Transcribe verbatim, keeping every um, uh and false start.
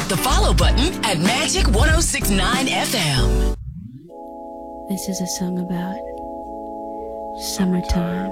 Click the follow button at Magic ten sixty-nine F M. This is a song about summertime.